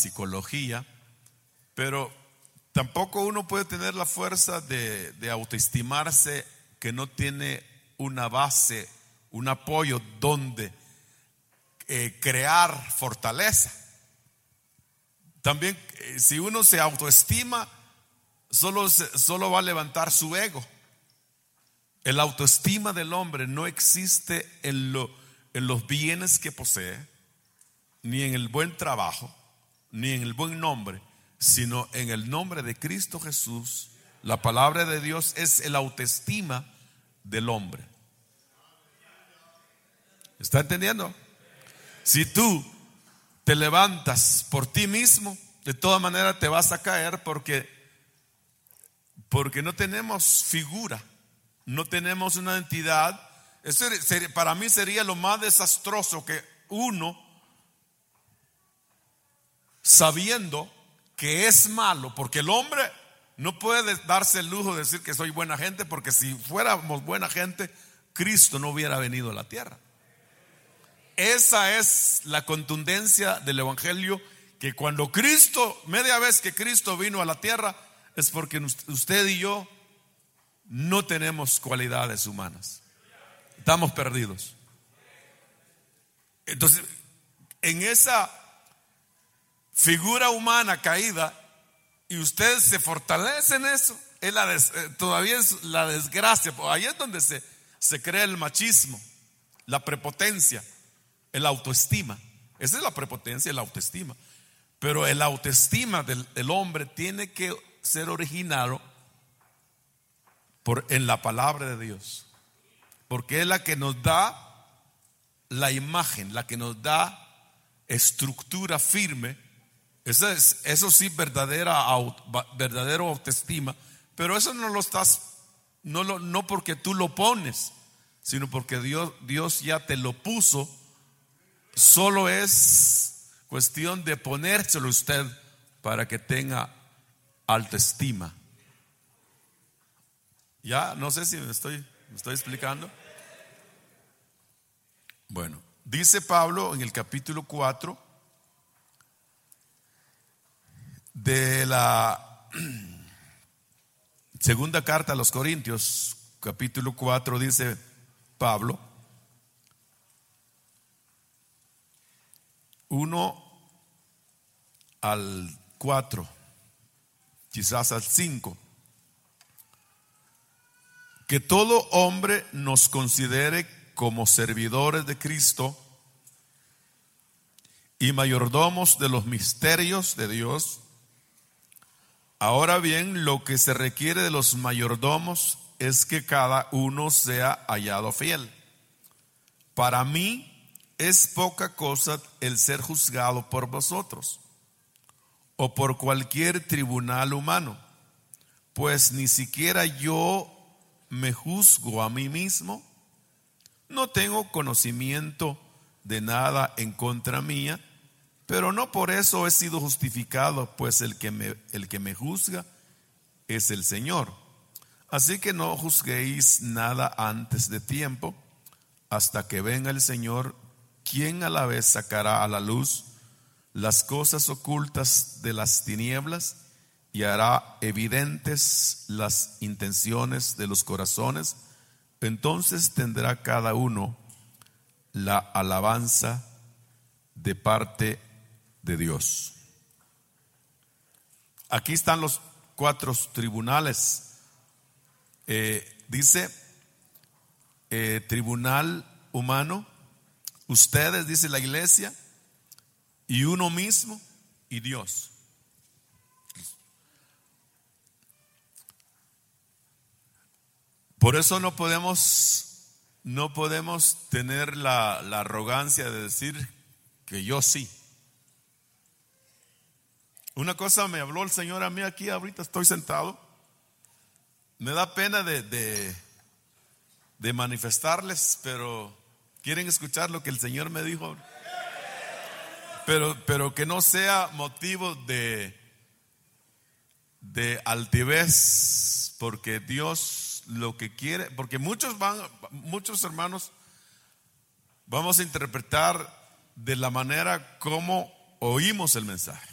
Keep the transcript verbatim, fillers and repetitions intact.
psicología, pero tampoco uno puede tener la fuerza de, de autoestimarse que no tiene una base, un apoyo donde eh, crear fortaleza. También eh, si uno se autoestima, solo, se, solo va a levantar su ego. El autoestima del hombre no existe en, lo, en los bienes que posee, ni en el buen trabajo, ni en el buen nombre, sino en el nombre de Cristo Jesús. La palabra de Dios es el autoestima del hombre. ¿Está entendiendo? Si tú te levantas por ti mismo, de todas maneras te vas a caer porque, porque no tenemos figura, no tenemos una entidad. Eso sería, para mí sería lo más desastroso, que uno, sabiendo que es malo, porque el hombre no puede darse el lujo de decir que soy buena gente, porque si fuéramos buena gente, Cristo no hubiera venido a la tierra. Esa es la contundencia del evangelio, que cuando Cristo, media vez que Cristo vino a la tierra, es porque usted y yo no tenemos cualidades humanas, estamos perdidos. Entonces, en esa figura humana caída, y usted se fortalece en eso, es la des, todavía es la desgracia. Ahí es donde se, se crea el machismo, la prepotencia, el autoestima. Esa es la prepotencia, el autoestima. Pero el autoestima del, del hombre tiene que ser originado por, en la palabra de Dios, porque es la que nos da la imagen, la que nos da estructura firme. Eso es, eso sí, verdadera, verdadero autoestima. Pero eso no lo estás, no, lo, no porque tú lo pones, sino porque Dios, Dios ya te lo puso. Solo es cuestión de ponérselo usted para que tenga autoestima. Ya, no sé si me estoy, me estoy explicando. Bueno, dice Pablo en el capítulo cuatro de la segunda carta a los Corintios, capítulo cuatro, dice Pablo, uno al cuatro, quizás al cinco, que todo hombre nos considere como servidores de Cristo y mayordomos de los misterios de Dios. Ahora bien, lo que se requiere de los mayordomos es que cada uno sea hallado fiel. Para mí es poca cosa el ser juzgado por vosotros o por cualquier tribunal humano, pues ni siquiera yo me juzgo a mí mismo. No tengo conocimiento de nada en contra mía, pero no por eso he sido justificado, pues el que me, el que me juzga es el Señor. Así que no juzguéis nada antes de tiempo, hasta que venga el Señor, quien a la vez sacará a la luz las cosas ocultas de las tinieblas y hará evidentes las intenciones de los corazones. Entonces tendrá cada uno la alabanza de parte de Dios. Aquí están los cuatro tribunales. Eh, dice eh, tribunal humano, ustedes, dice la iglesia, y uno mismo y Dios. Por eso no podemos, no podemos tener la, la arrogancia de decir que yo sí. Una cosa me habló el Señor a mí aquí, ahorita estoy sentado. Me da pena de, de, de manifestarles, pero ¿quieren escuchar lo que el Señor me dijo? Pero, pero que no sea motivo de, de altivez, porque Dios lo que quiere, porque muchos van, muchos hermanos, vamos a interpretar de la manera como oímos el mensaje.